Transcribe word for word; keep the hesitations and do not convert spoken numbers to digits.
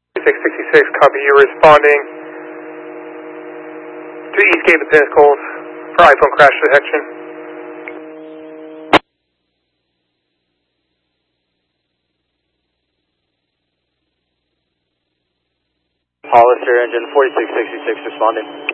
six sixty-six, copy. You're responding to Eastgate The Pinnacles for iPhone crash detection. Hollister engine forty-six sixty-six responding.